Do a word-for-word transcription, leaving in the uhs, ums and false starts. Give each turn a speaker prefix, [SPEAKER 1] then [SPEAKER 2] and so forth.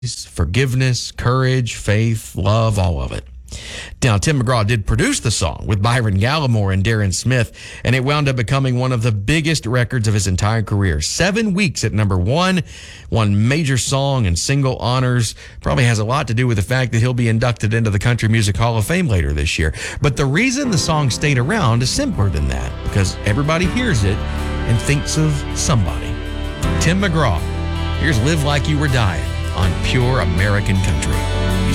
[SPEAKER 1] forgiveness, courage, faith, love, all of it. Now, Tim McGraw did produce the song with Byron Gallimore and Darren Smith, and it wound up becoming one of the biggest records of his entire career. Seven weeks at number one, won major song and single honors. Probably has a lot to do with the fact that he'll be inducted into the Country Music Hall of Fame later this year. But the reason the song stayed around is simpler than that, because everybody hears it and thinks of somebody. Tim McGraw, here's Live Like You Were Dying on Pure American Country.